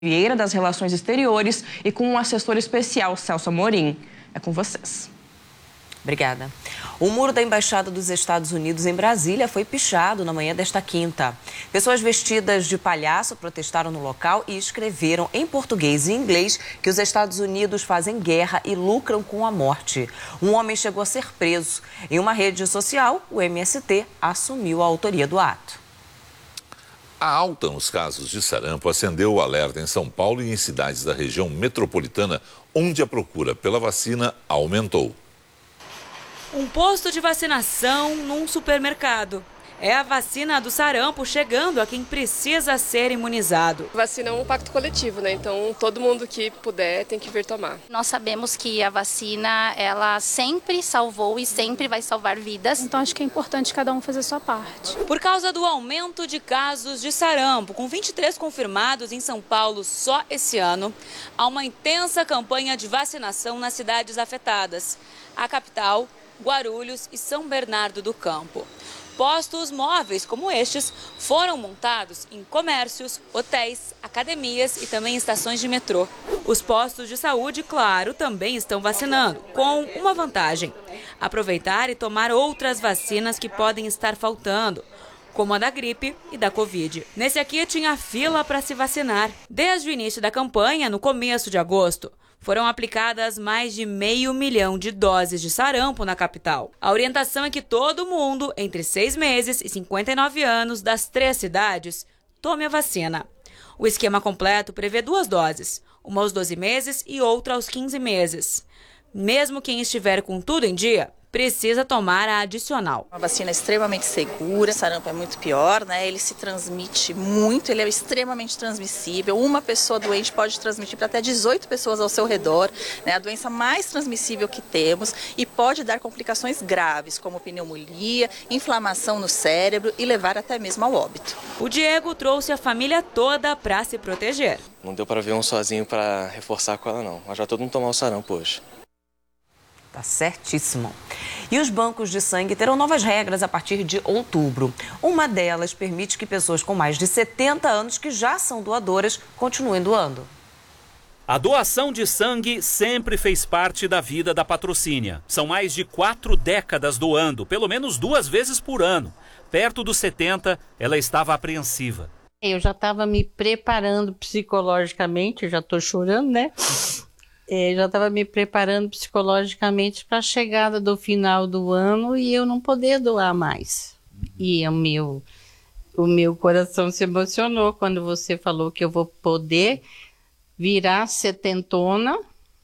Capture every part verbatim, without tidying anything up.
Vieira das Relações Exteriores e com o assessor especial Celso Amorim. É com vocês. Obrigada. O muro da Embaixada dos Estados Unidos em Brasília foi pichado na manhã desta quinta. Pessoas vestidas de palhaço protestaram no local e escreveram em português e inglês que os Estados Unidos fazem guerra e lucram com a morte. Um homem chegou a ser preso. Em uma rede social, o M S T assumiu a autoria do ato. A alta nos casos de sarampo acendeu o alerta em São Paulo e em cidades da região metropolitana, onde a procura pela vacina aumentou. Um posto de vacinação num supermercado. É a vacina do sarampo chegando a quem precisa ser imunizado. Vacina é um pacto coletivo, né? Então todo mundo que puder tem que vir tomar. Nós sabemos que a vacina, ela sempre salvou e sempre vai salvar vidas. Então acho que é importante cada um fazer a sua parte. Por causa do aumento de casos de sarampo, com vinte e três confirmados em São Paulo só esse ano, há uma intensa campanha de vacinação nas cidades afetadas. A capital, Guarulhos e São Bernardo do Campo. Postos móveis como estes foram montados em comércios, hotéis, academias e também estações de metrô. Os postos de saúde, claro, também estão vacinando, com uma vantagem: aproveitar e tomar outras vacinas que podem estar faltando, como a da gripe e da Covid. Nesse aqui tinha fila para se vacinar. Desde o início da campanha, no começo de agosto, foram aplicadas mais de meio milhão de doses de sarampo na capital. A orientação é que todo mundo, entre seis meses e cinquenta e nove anos, das três cidades, tome a vacina. O esquema completo prevê duas doses, uma aos doze meses e outra aos quinze meses. Mesmo quem estiver com tudo em dia, precisa tomar a adicional. Uma vacina extremamente segura, o sarampo é muito pior, né? Ele se transmite muito, ele é extremamente transmissível. Uma pessoa doente pode transmitir para até dezoito pessoas ao seu redor, né? A doença mais transmissível que temos e pode dar complicações graves, como pneumonia, inflamação no cérebro e levar até mesmo ao óbito. O Diego trouxe a família toda para se proteger. Não deu para ver um sozinho para reforçar com ela, não. Mas já todo mundo tomou o sarampo hoje. Tá certíssimo. E os bancos de sangue terão novas regras a partir de outubro. Uma delas permite que pessoas com mais de setenta anos que já são doadoras continuem doando. A doação de sangue sempre fez parte da vida da Patrocínia. São mais de quatro décadas doando, pelo menos duas vezes por ano. Perto dos setenta, ela estava apreensiva. Eu já estava me preparando psicologicamente, já estou chorando, né? Eu já estava me preparando psicologicamente para a chegada do final do ano e eu não poder doar mais. E o meu, o meu coração se emocionou quando você falou que eu vou poder virar setentona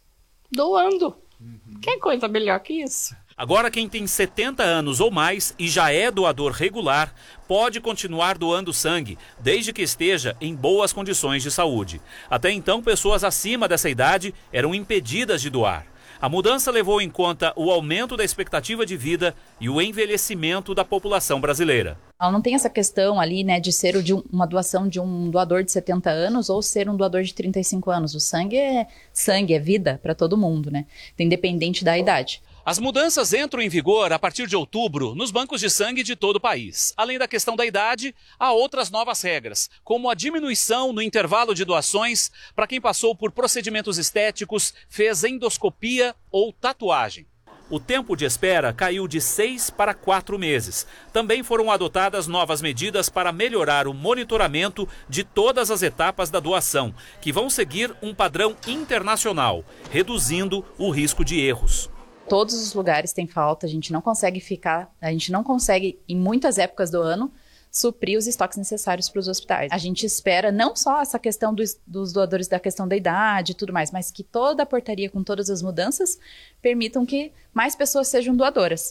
doando. Uhum. Que coisa melhor que isso? Agora quem tem setenta anos ou mais e já é doador regular pode continuar doando sangue, desde que esteja em boas condições de saúde. Até então, pessoas acima dessa idade eram impedidas de doar. A mudança levou em conta o aumento da expectativa de vida e o envelhecimento da população brasileira. Não tem essa questão ali, né, de ser de um, uma doação de um doador de setenta anos ou ser um doador de trinta e cinco anos. O sangue é sangue, é vida para todo mundo, né? Independente da idade. As mudanças entram em vigor a partir de outubro nos bancos de sangue de todo o país. Além da questão da idade, há outras novas regras, como a diminuição no intervalo de doações para quem passou por procedimentos estéticos, fez endoscopia ou tatuagem. O tempo de espera caiu de seis para quatro meses. Também foram adotadas novas medidas para melhorar o monitoramento de todas as etapas da doação, que vão seguir um padrão internacional, reduzindo o risco de erros. Todos os lugares têm falta, a gente não consegue ficar, a gente não consegue, em muitas épocas do ano, suprir os estoques necessários para os hospitais. A gente espera não só essa questão dos, dos doadores da questão da idade e tudo mais, mas que toda a portaria com todas as mudanças permitam que mais pessoas sejam doadoras.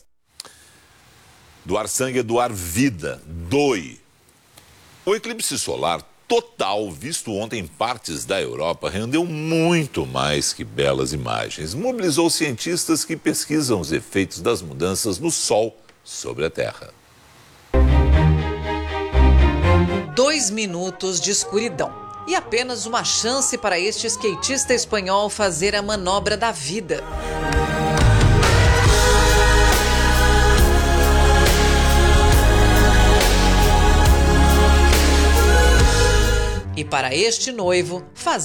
Doar sangue é doar vida. Doe. O eclipse solar total, visto ontem em partes da Europa, rendeu muito mais que belas imagens. Mobilizou cientistas que pesquisam os efeitos das mudanças no Sol sobre a Terra. Dois minutos de escuridão e apenas uma chance para este skatista espanhol fazer a manobra da vida. E para este noivo fazer